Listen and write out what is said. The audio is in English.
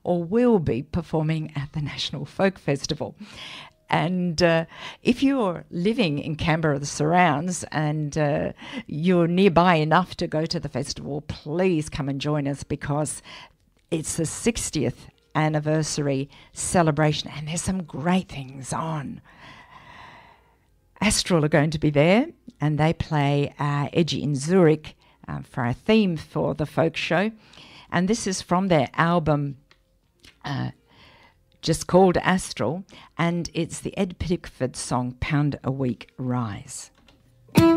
or will be performing at the National Folk Festival. And if you're living in Canberra, the surrounds, and you're nearby enough to go to the festival, please come and join us, because it's the 60th anniversary celebration and there's some great things on. Astral are going to be there, and they play Edgy in Zurich for our theme for the folk show. And this is from their album just called Astral, and it's the Ed Pickford song Pound a Week Rise.